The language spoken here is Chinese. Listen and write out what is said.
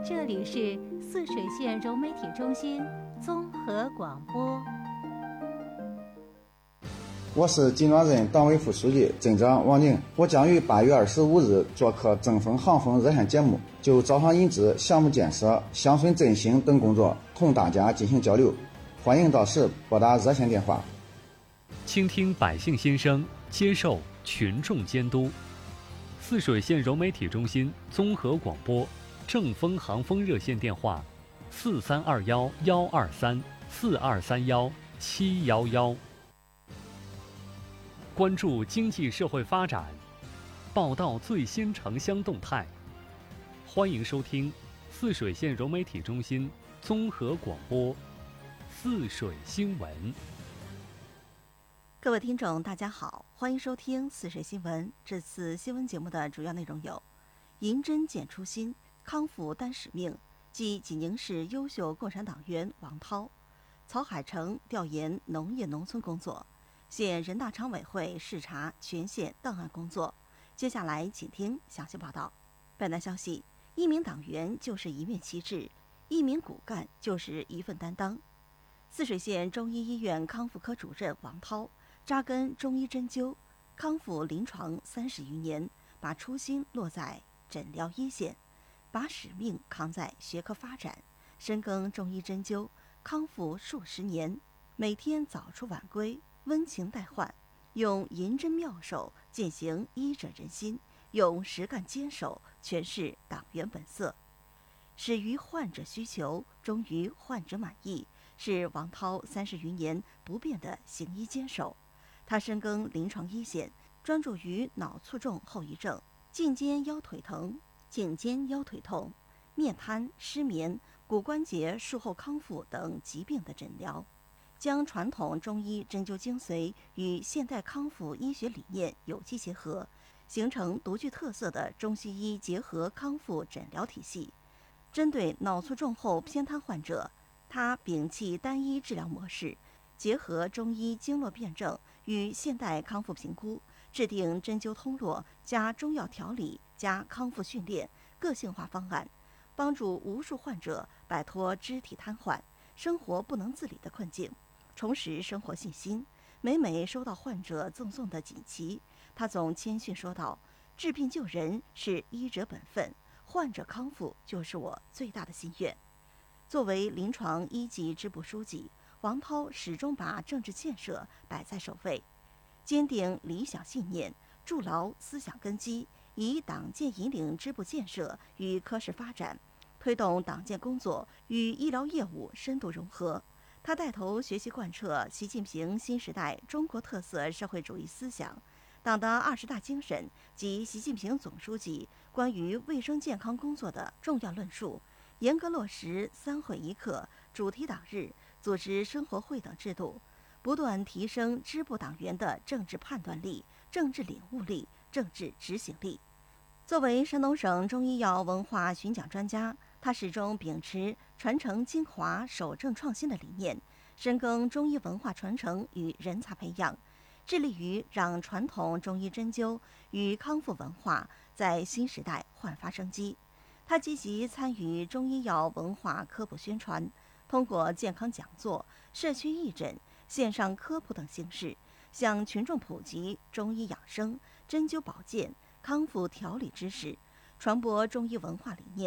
这里是泗水县融媒体中心综合广播。 我是金庄镇党委副书记、镇长王宁，我将于8月25日做客正风航风热线节目，就招商引资、项目建设、乡村振兴等工作同大家进行交流。欢迎到时拨打热线电话。 倾听百姓心声，接受群众监督。泗水县融媒体中心综合广播正风航风热线电话：4321-123，4231-711。关注经济社会发展，报道最新城乡动态。欢迎收听泗水县融媒体中心综合广播泗水新闻。 各位听众大家好，欢迎收听泗水新闻。这次新闻节目的主要内容有：银针见初心，康复担使命，暨济宁市优秀共产党员王涛；曹海成调研农业农村工作，县人大常委会视察全县档案工作。接下来请听详细报道。本台消息，一名党员就是一面旗帜，一名骨干就是一份担当。泗水县中医医院康复科主任王涛扎根中医针灸康复临床30余年，把初心落在诊疗一线，把使命扛在学科发展，深耕中医针灸康复数十年，每天早出晚归，温情待患，用银针妙手践行医者仁心，用实干坚守诠释党员本色，始于患者需求，终于患者满意，是王涛30余年不变的行医坚守。他深耕临床一线，专注于脑卒中后遗症、颈肩腰腿疼、面瘫、失眠、骨关节术后康复等疾病的诊疗，将传统中医针灸精髓与现代康复医学理念有机结合，形成独具特色的中西医结合康复诊疗体系。针对脑卒中后偏瘫患者，他摒弃单一治疗模式，结合中医经络辩证与现代康复评估，制定针灸通络加中药调理加康复训练个性化方案，帮助无数患者摆脱肢体瘫痪、生活不能自理的困境，重拾生活信心。每收到患者赠送的锦旗，他总谦逊说道：“治病救人是医者本分，患者康复就是我最大的心愿。”作为临床一级支部书记，王涛始终把政治建设摆在首位，坚定理想信念，筑牢思想根基，以党建引领支部建设与科室发展，推动党建工作与医疗业务深度融合。他带头学习贯彻习近平新时代中国特色社会主义思想、党的20大精神及习近平总书记关于卫生健康工作的重要论述，严格落实3会1课、主题党日、组织生活会等制度，不断提升支部党员的政治判断力、政治领悟力、政治执行力。作为山东省中医药文化巡讲专家，他始终秉持传承精华、守正创新的理念，深耕中医文化传承与人才培养，致力于让传统中医针灸与康复文化在新时代焕发生机。他积极参与中医药文化科普宣传，通过健康讲座、社区义诊、线上科普等形式，向群众普及中医养生、针灸保健、康复调理知识，传播中医文化理念。